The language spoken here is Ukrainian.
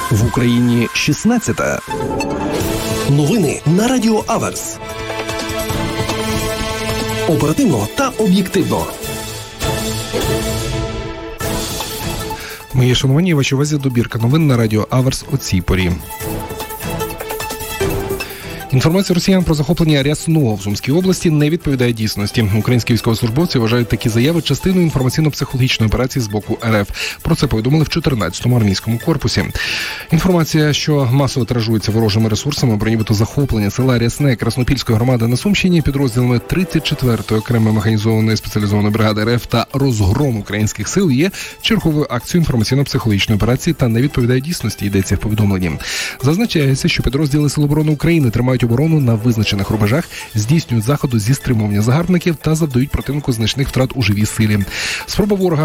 В Україні 16-та. Новини на Радіо Аверс. Оперативно та об'єктивно. Мої шановані, вашій увазі добірка новин на Радіо Аверс о цій порі. Інформація росіян про захоплення Рясного в Сумській області не відповідає дійсності. Українські військовослужбовці вважають такі заяви частиною інформаційно-психологічної операції з боку РФ. Про це повідомили в 14-му армійському корпусі. Інформація, що масово тиражується ворожими ресурсами про нібито захоплення села Рясне Краснопільської громади на Сумщині підрозділами 34-ї окремої механізованої спеціалізованої бригади РФ та розгром українських сил є черговою акцією інформаційно-психологічної операції та не відповідає дійсності, йдеться в повідомленні. Зазначається, що підрозділи Сил оборони України тримають оборону на визначених рубежах, здійснюють заходи зі стримування загарбників та завдають противнику значних втрат у живій силі. Спроба ворога